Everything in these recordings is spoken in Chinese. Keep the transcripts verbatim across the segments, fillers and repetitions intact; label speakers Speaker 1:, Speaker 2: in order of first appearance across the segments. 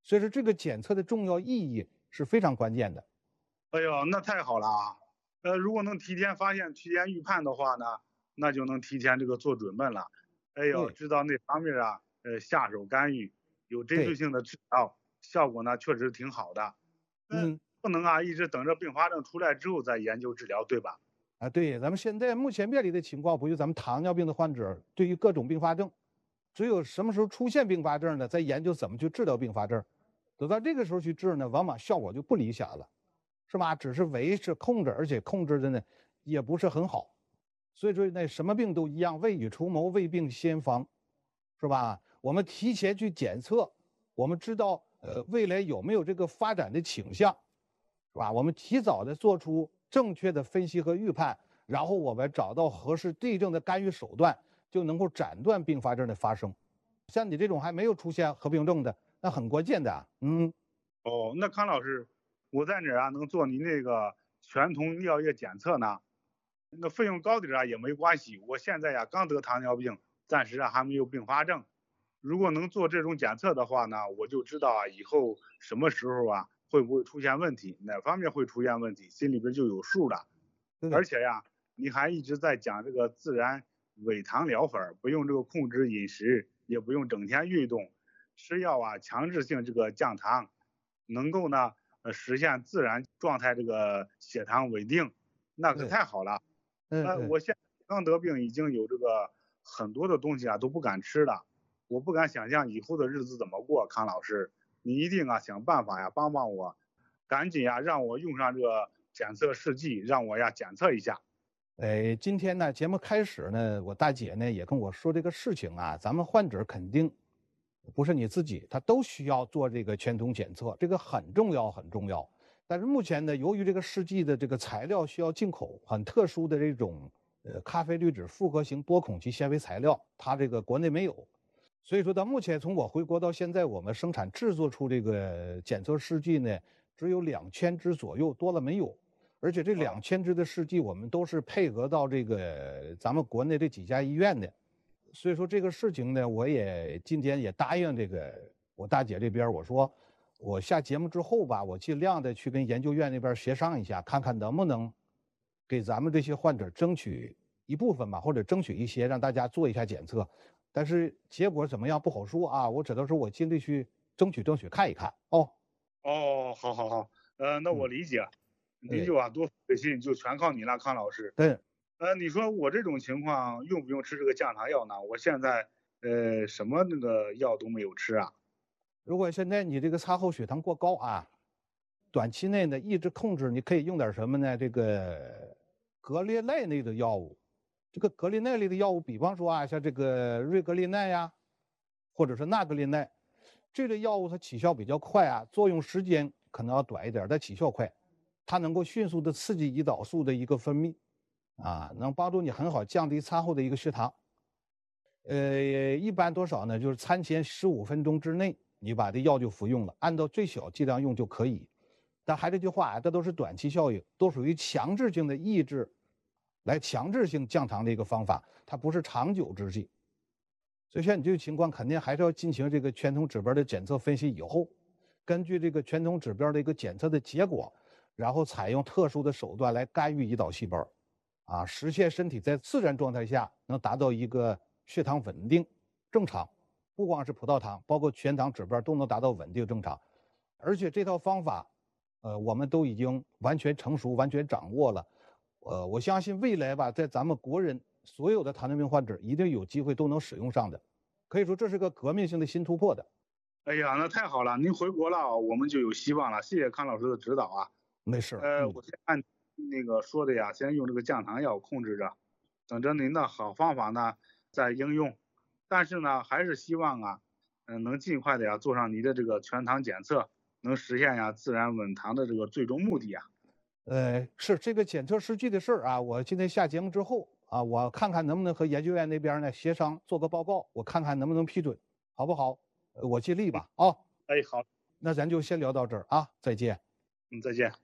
Speaker 1: 所以说这个检测的重要意义是非常关键的。
Speaker 2: 哎呦，那太好了啊！呃，如果能提前发现、提前预判的话呢，那就能提前这个做准备了。哎呦，知道那方面啊，呃，下手干预，有针对性的治疗，效果呢确实挺好的。
Speaker 1: 嗯，
Speaker 2: 不能啊，一直等着并发症出来之后再研究治疗，对吧？
Speaker 1: 啊，对，咱们现在目前面临的情况，不就咱们糖尿病的患者对于各种并发症，只有什么时候出现并发症呢，再研究怎么去治疗并发症。等到这个时候去治呢，往往效果就不理想了，是吧？只是维持控制，而且控制的呢也不是很好。所以说那什么病都一样，未雨绸缪，未病先防，是吧？我们提前去检测，我们知道呃未来有没有这个发展的倾向，是吧？我们提早的做出正确的分析和预判，然后我们找到合适对症的干预手段，就能够斩断并发症的发生。像你这种还没有出现合并症的，那很关键的啊。嗯。
Speaker 2: 哦，那康老师，我在哪儿啊能做您那个全酮尿液检测呢？那费用高点啊也没关系，我现在呀刚得糖尿病，暂时啊还没有并发症。如果能做这种检测的话呢，我就知道啊以后什么时候啊会不会出现问题，哪方面会出现问题，心里边就有数了。而且呀，你还一直在讲这个自然伪糖疗法，不用这个控制饮食，也不用整天运动，吃药啊强制性这个降糖，能够呢呃实现自然状态这个血糖稳定，那可太好了。呃，我现在刚得病，已经有这个很多的东西啊都不敢吃了，我不敢想象以后的日子怎么过。康老师，你一定啊想办法呀帮帮我，赶紧呀让我用上这个检测试剂，让我呀检测一下。
Speaker 1: 哎，今天呢节目开始呢，我大姐呢也跟我说这个事情啊，咱们患者肯定不是你自己，他都需要做这个全酮检测，这个很重要很重要。但是目前呢，由于这个试剂的这个材料需要进口很特殊的这种呃咖啡滤纸复合型多孔基纤维材料，它这个国内没有，所以说到目前从我回国到现在，我们生产制作出这个检测试剂呢，只有两千支左右，多了没有。而且这两千支的试剂，我们都是配合到这个咱们国内这几家医院的，所以说这个事情呢，我也今天也答应这个我大姐这边，我说我下节目之后吧，我尽量的去跟研究院那边协商一下，看看能不能给咱们这些患者争取一部分吧，或者争取一些让大家做一下检测。但是结果怎么样不好说啊，我只能说我尽力去争取争取看一看哦。
Speaker 2: 哦，好好好，呃，那我理解。嗯您就啊多费心，就全靠你了，康老师。
Speaker 1: 对。
Speaker 2: 呃，你说我这种情况用不用吃这个降糖药呢？我现在呃什么那个药都没有吃啊。
Speaker 1: 如果现在你这个餐后血糖过高啊，短期内呢一直控制，你可以用点什么呢？这个格列奈类的药物，这个格列奈类的药物，比方说啊，像这个瑞格列奈呀，或者是纳格列奈，这类药物它起效比较快啊，作用时间可能要短一点，但起效快。它能够迅速的刺激胰岛素的一个分泌，啊，能帮助你很好降低餐后的一个血糖。呃，一般多少呢？就是餐前十五分钟之内，你把这药就服用了，按照最小剂量用就可以。但还这句话啊，这都是短期效应，都属于强制性的抑制，来强制性降糖的一个方法，它不是长久之计。所以像你这个情况，肯定还是要进行这个全酮指标的检测分析以后，根据这个全酮指标的一个检测的结果。然后采用特殊的手段来干预胰岛细胞，啊，实现身体在自然状态下能达到一个血糖稳定正常，不光是葡萄糖，包括全糖指标都能达到稳定正常。而且这套方法，呃，我们都已经完全成熟、完全掌握了。呃，我相信未来吧，在咱们国人所有的糖尿病患者一定有机会都能使用上的，可以说这是个革命性的新突破的。
Speaker 2: 哎呀，那太好了，您回国了，我们就有希望了。谢谢康老师的指导啊。
Speaker 1: 没事。
Speaker 2: 呃，我先按那个说的呀，先用这个降糖药控制着，等着您的好方法呢再应用。但是呢，还是希望啊，嗯、呃，能尽快的呀做上您的这个全糖检测，能实现呀自然稳糖的这个最终目的呀。
Speaker 1: 呃，是这个检测试剂的事儿啊，我今天下节目之后啊，我看看能不能和研究院那边呢协商做个报告，我看看能不能批准，好不好？呃、我尽力吧。啊、哦，
Speaker 2: 哎，好，
Speaker 1: 那咱就先聊到这儿啊，再见。
Speaker 2: 嗯，再见。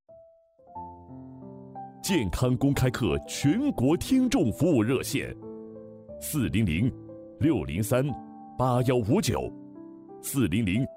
Speaker 3: 健康公开课全国听众服务热线：四零零六零三八幺五九，四零零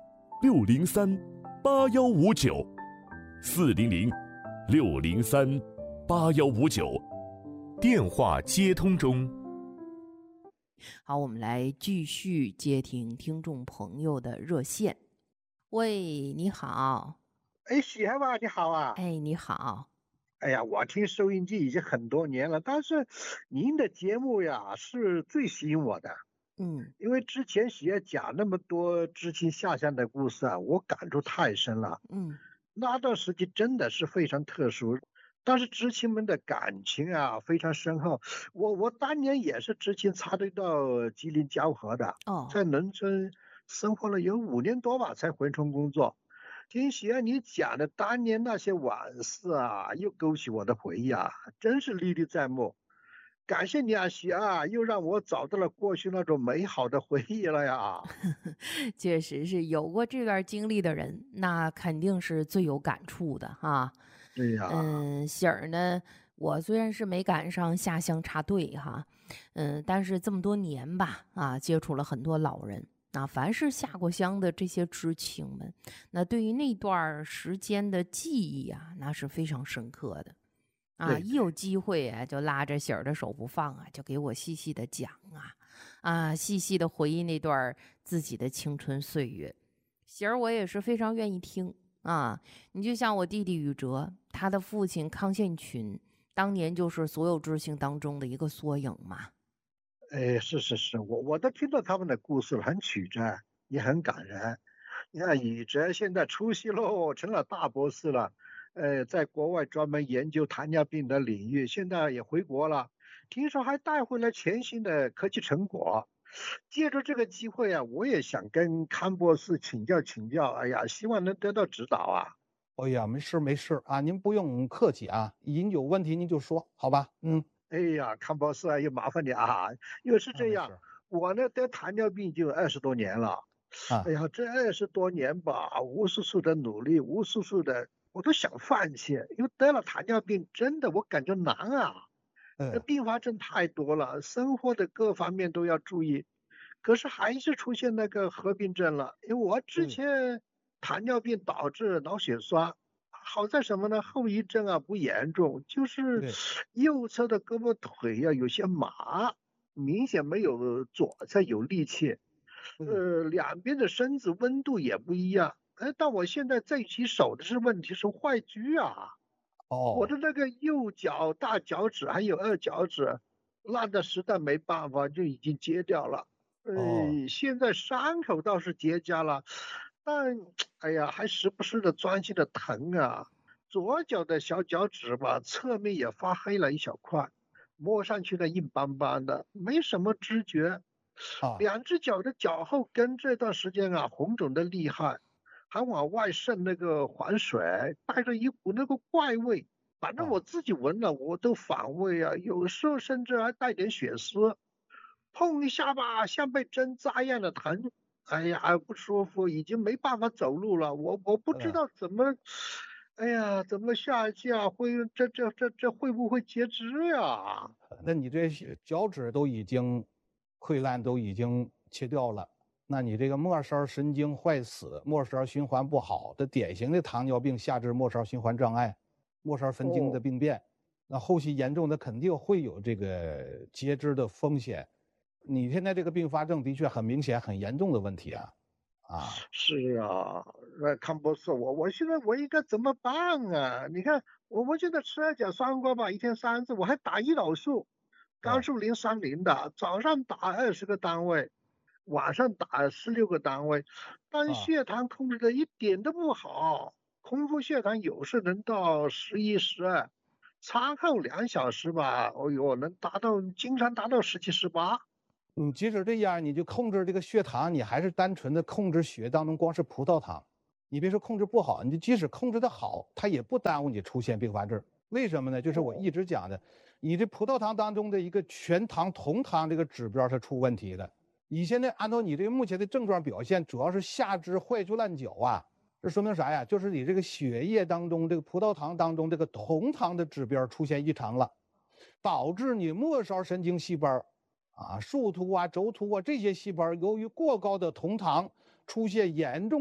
Speaker 3: 六零三八幺五九，四零零六零三八幺五九，电话接通中。
Speaker 4: 好，我们来继续接听听众朋友的热线。喂，你好。
Speaker 5: 哎，喜爱吧，你好啊。
Speaker 4: 哎，你好。
Speaker 5: 哎呀，我听收音机已经很多年了，但是您的节目呀是最吸引我的。
Speaker 4: 嗯，
Speaker 5: 因为之前喜爱讲那么多知青下乡的故事啊，我感触太深了。
Speaker 4: 嗯，
Speaker 5: 那段时期真的是非常特殊，但是知青们的感情啊非常深厚。我我当年也是知青插队到吉林蛟河的，
Speaker 4: 哦，
Speaker 5: 在农村生活了有五年多吧，才回村工作。听喜爱你讲的当年那些往事啊，又勾起我的回忆啊，真是历历在目。感谢你啊，喜爱，又让我找到了过去那种美好的回忆了呀。
Speaker 4: 确实是有过这段经历的人，那肯定是最有感触的哈。
Speaker 5: 对呀，
Speaker 4: 嗯，喜儿呢，我虽然是没赶上下乡插队哈，嗯，但是这么多年吧，啊，接触了很多老人。那凡是下过乡的这些知青们，那对于那段时间的记忆啊，那是非常深刻的。啊，
Speaker 5: 对
Speaker 4: 一有机会啊，就拉着喜儿的手不放啊，就给我细细的讲啊，啊，细细的回忆那段自己的青春岁月。喜儿我也是非常愿意听啊。你就像我弟弟宇哲，他的父亲康宪群，当年就是所有知青当中的一个缩影嘛。
Speaker 5: 哎，是是是，我我都听到他们的故事了，很曲折，也很感人。你看宇哲现在出息喽，成了大博士了，呃，在国外专门研究糖尿病的领域，现在也回国了，听说还带回来全新的科技成果。借着这个机会啊，我也想跟康博士请教请教，哎呀，希望能得到指导啊。
Speaker 1: 哎呀，没事没事啊，您不用客气啊，您有问题您就说，好吧？嗯，
Speaker 5: 哎呀，康博士啊，又麻烦你啊，因为是这样，
Speaker 1: 啊没事
Speaker 5: 我呢得糖尿病就二十多年了。
Speaker 1: 啊
Speaker 5: 哎呀，这二十多年吧，无数次的努力，无数次的，我都想放弃，因为得了糖尿病，真的我感觉难啊。那
Speaker 1: 嗯
Speaker 5: 并发症太多了，生活的各方面都要注意，可是还是出现那个合并症了。因为我之
Speaker 1: 嗯
Speaker 5: 前糖尿病导致脑血栓，好在什么呢？后遗症啊不严重，就是
Speaker 1: 对
Speaker 5: 右侧的胳膊腿呀、有些麻，明显没有左侧有力气。
Speaker 1: 嗯
Speaker 5: 呃，两边的身子温度也不一样。哎，但我现在这一起手的是问题是坏疽啊，我
Speaker 1: 哦
Speaker 5: 的那个右脚大脚趾还有二脚趾，烂的实在没办法，就已经截掉了。
Speaker 1: 哦
Speaker 5: 呃，现在伤口倒是结痂了，但哎呀，还时不时的钻心的疼啊。左脚的小脚趾吧，侧面也发黑了一小块，摸上去呢硬邦邦的，没什么知觉。
Speaker 1: 啊
Speaker 5: 两只脚的脚后跟这段时间啊，红肿的厉害，还往外渗那个黄水，带着一股那个怪味。反正
Speaker 1: 啊
Speaker 5: 我自己闻了，我都反胃啊，有时候甚至还带点血丝，碰一下吧，像被针扎一样的疼。哎呀，不舒服，已经没办法走路了。我我不知
Speaker 1: 嗯。
Speaker 5: 道怎么，哎呀，怎么下去啊？会这这这这会不会截肢呀？
Speaker 1: 那你这些脚趾都已经溃烂，都已经切掉了，那你这个末梢神经坏死、末梢循环不好的典型的糖尿病下肢末梢循环障碍、末梢神经的
Speaker 5: 哦，
Speaker 1: 病变，那后期严重的肯定会有这个截肢的风险。你现在这个并发症的确很明显、很严重的问题啊，啊，
Speaker 5: 是啊，那康博士，我我现在我应该怎么办啊？你看，我我现在吃二甲双胍吧，一天三次，我还打胰岛素，
Speaker 1: 嗯
Speaker 5: 肝素零三零的，早上打二十个单位，晚上打十六个单位，但
Speaker 1: 啊。
Speaker 5: 血糖控制的一点都不好，空腹血糖有时能到十一、十二，餐后两小时吧，哦呦，能达到经常达到十七、十八。
Speaker 1: 你即使这样，你就控制这个血糖，你还是单纯的控制血当中光是葡萄糖。你别说控制不好，你就即使控制的好，它也不耽误你出现并发症。为什么呢？就是我
Speaker 5: 哦，
Speaker 1: 一直讲的，你这葡萄糖当中的一个全糖酮糖这个指标是出问题的。你现在按照你这个目前的症状表现，主要是下肢坏疽烂脚啊，这说明啥呀？就是你这个血液当中这个葡萄糖当中这个酮糖的指标出现异常了，导致你末梢神经细胞啊、树突啊、轴突啊这些细胞由于过高的酮糖出现严重